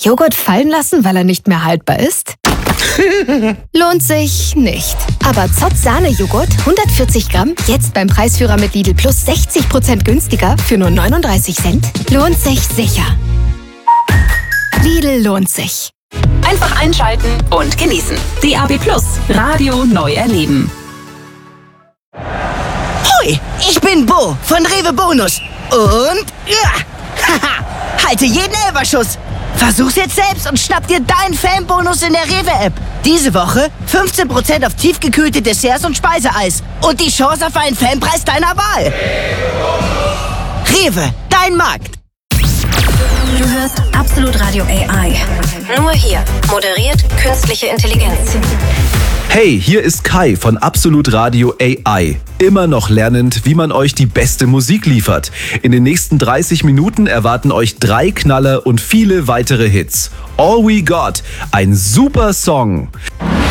Joghurt fallen lassen, weil er nicht mehr haltbar ist? Lohnt sich nicht. Aber Zott Sahne-Joghurt, 140 Gramm, jetzt beim Preisführer mit Lidl Plus 60% günstiger für nur 39 Cent. Lohnt sich sicher. Lidl lohnt sich. Einfach einschalten und genießen. DAB Plus, Radio neu erleben. Hui, ich bin Bo von Rewe Bonus. Und halte jeden Elferschuss. Versuch's jetzt selbst und schnapp dir deinen Fanbonus in der Rewe-App. Diese Woche 15% auf tiefgekühlte Desserts und Speiseeis. Und die Chance auf einen Fanpreis deiner Wahl. Rewe, dein Markt. Du hörst Absolut Radio AI. Nur hier. Moderiert künstliche Intelligenz. Hey, hier ist Kai von Absolut Radio AI. Immer noch lernend, wie man euch die beste Musik liefert. In den nächsten 30 Minuten erwarten euch 3 Knaller und viele weitere Hits. All We Got, ein super Song.